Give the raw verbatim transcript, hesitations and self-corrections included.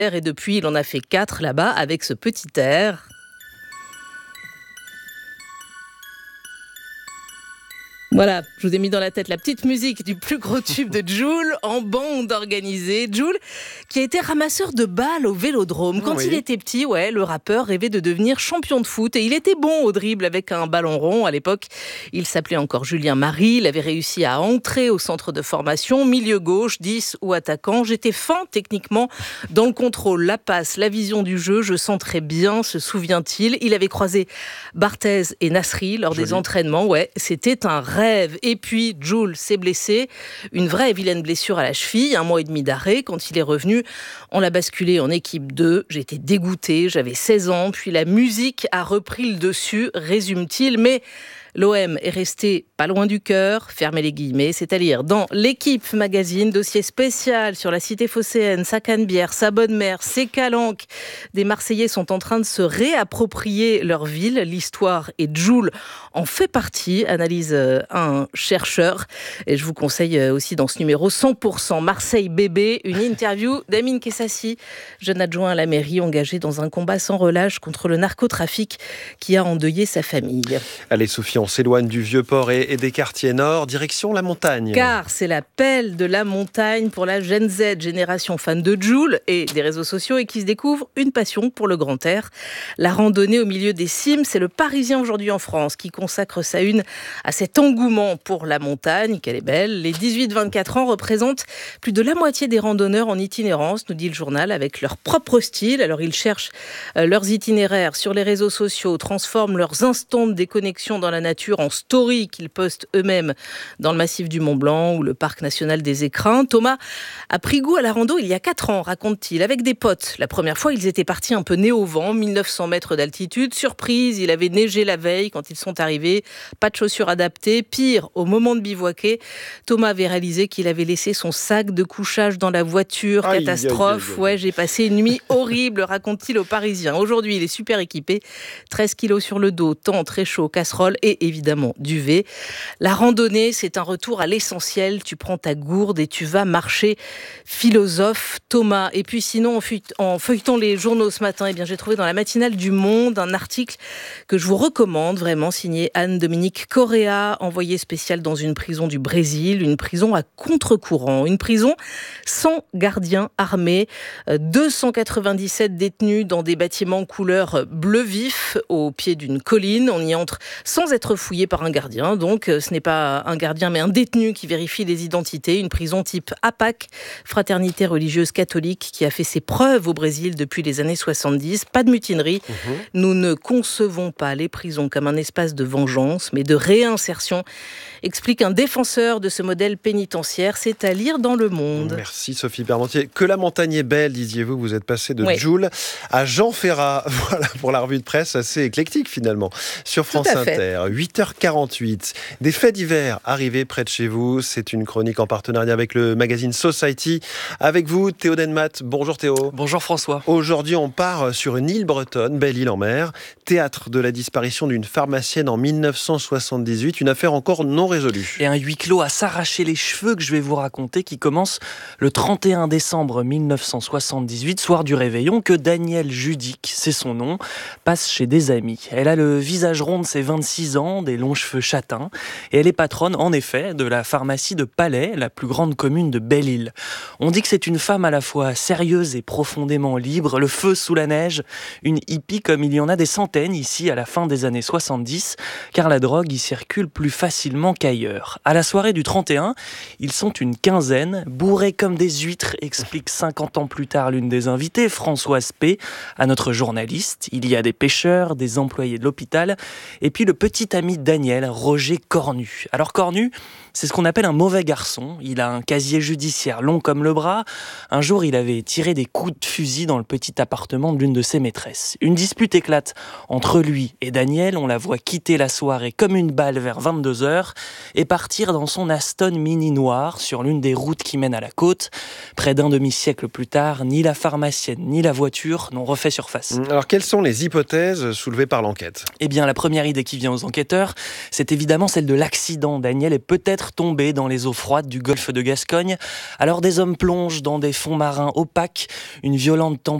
et depuis il en a fait quatre là-bas avec ce petit air. Voilà, je vous ai mis dans la tête la petite musique du plus gros tube de Jul en bande organisée. Jul, qui a été ramasseur de balles au Vélodrome. Quand oui. il était petit, ouais, le rappeur rêvait de devenir champion de foot et il était bon au dribble avec un ballon rond. À l'époque, il s'appelait encore Julien Marie. Il avait réussi à entrer au centre de formation, milieu gauche, dix ou attaquant. J'étais fin techniquement dans le contrôle, la passe, la vision du jeu. Je centrais bien, se souvient-il. Il avait croisé Barthez et Nasri lors Joli. des entraînements. Ouais, c'était un rêve. Et puis, Jul s'est blessé. Une vraie vilaine blessure à la cheville. Un mois et demi d'arrêt. Quand il est revenu, on l'a basculé en équipe deux. J'étais dégoûtée. J'avais seize ans. Puis la musique a repris le dessus, résume-t-il. Mais l'O M est resté pas loin du cœur, fermez les guillemets, c'est à lire dans l'Équipe magazine, dossier spécial sur la cité phocéenne, sa Canebière, sa bonne mère, ses calanques. Des Marseillais sont en train de se réapproprier leur ville, l'histoire et Jul en fait partie, analyse un chercheur. Et je vous conseille aussi dans ce numéro cent pour cent Marseille bébé, une interview d'Amine Kessassi, jeune adjoint à la mairie engagé dans un combat sans relâche contre le narcotrafic qui a endeuillé sa famille. Allez Sophie, on s'éloigne du Vieux-Port et, et des quartiers nord, direction la montagne. Car c'est l'appel de la montagne pour la Gen Z, génération fan de Jul et des réseaux sociaux et qui se découvre une passion pour le grand air. La randonnée au milieu des cimes, c'est le Parisien aujourd'hui en France qui consacre sa une à cet engouement pour la montagne, qu'elle est belle. Les dix-huit vingt-quatre ans représentent plus de la moitié des randonneurs en itinérance, nous dit le journal, avec leur propre style. Alors ils cherchent leurs itinéraires sur les réseaux sociaux, transforment leurs instants de déconnexion dans la nature en story qu'ils postent eux-mêmes dans le massif du Mont-Blanc ou le parc national des Écrins. Thomas a pris goût à la rando il y a quatre ans, raconte-t-il, avec des potes. La première fois, ils étaient partis un peu nez au vent, mille neuf cents mètres d'altitude. Surprise, il avait neigé la veille quand ils sont arrivés. Pas de chaussures adaptées. Pire, au moment de bivouaquer, Thomas avait réalisé qu'il avait laissé son sac de couchage dans la voiture. Aïe, Catastrophe. Aïe, aïe, aïe. Ouais, j'ai passé une nuit horrible, raconte-t-il aux Parisiens. Aujourd'hui, il est super équipé. treize kilos sur le dos, temps très chaud, casserole et évidemment duvet. La randonnée, c'est un retour à l'essentiel. Tu prends ta gourde et tu vas marcher. Philosophe Thomas. Et puis sinon, en feuilletant les journaux ce matin, eh bien, j'ai trouvé dans la matinale du Monde un article que je vous recommande, vraiment signé Anne-Dominique Correa, envoyée spéciale dans une prison du Brésil, une prison à contre-courant, une prison sans gardiens armés, deux cent quatre-vingt-dix-sept détenus dans des bâtiments couleur bleu vif au pied d'une colline. On y entre sans être fouillé par un gardien. Donc, ce n'est pas un gardien, mais un détenu qui vérifie les identités. Une prison type A P A C, fraternité religieuse catholique, qui a fait ses preuves au Brésil depuis les années soixante-dix. Pas de mutinerie. Mmh. Nous ne concevons pas les prisons comme un espace de vengeance, mais de réinsertion, explique un défenseur de ce modèle pénitentiaire. C'est à lire dans Le Monde. Merci Sophie Parmentier. Que la montagne est belle, disiez-vous. Vous êtes passé de oui. Jul à Jean Ferrat. Voilà pour la revue de presse assez éclectique finalement sur France Inter. huit heures quarante-huit. Des faits divers arrivés près de chez vous. C'est une chronique en partenariat avec le magazine Society. Avec vous, Théo Denmat. Bonjour Théo. Bonjour François. Aujourd'hui, on part sur une île bretonne, Belle-Île-en-Mer, théâtre de la disparition d'une pharmacienne en mille neuf cent soixante-dix-huit. Une affaire encore non résolue. Et un huis clos à s'arracher les cheveux que je vais vous raconter qui commence le trente et un décembre mille neuf cent soixante-dix-huit, soir du réveillon, que Danielle Judic, c'est son nom, passe chez des amis. Elle a le visage rond de ses vingt-six ans, des longs cheveux châtains, et elle est patronne, en effet, de la pharmacie de Palais, la plus grande commune de Belle-Île. On dit que c'est une femme à la fois sérieuse et profondément libre, le feu sous la neige, une hippie comme il y en a des centaines ici à la fin des années soixante-dix, car la drogue y circule plus facilement qu'ailleurs. À la soirée du trente et un, ils sont une quinzaine, bourrés comme des huîtres, explique cinquante ans plus tard l'une des invitées, Françoise P., à notre journaliste. Il y a des pêcheurs, des employés de l'hôpital, et puis le petit ami de Daniel, Roger Cornu. Alors Cornu, c'est ce qu'on appelle un mauvais garçon. Il a un casier judiciaire long comme le bras. Un jour, il avait tiré des coups de fusil dans le petit appartement de l'une de ses maîtresses. Une dispute éclate entre lui et Daniel. On la voit quitter la soirée comme une balle vers vingt-deux heures et partir dans son Aston Mini noir sur l'une des routes qui mènent à la côte. Près d'un demi-siècle plus tard, ni la pharmacienne ni la voiture n'ont refait surface. Alors, quelles sont les hypothèses soulevées par l'enquête ? Eh bien, la première idée qui vient aux enquêteurs, enquêteurs, c'est évidemment celle de l'accident. Daniel est peut-être tombé dans les eaux froides du golfe de Gascogne. Alors des hommes plongent dans des fonds marins opaques. Une violente tempête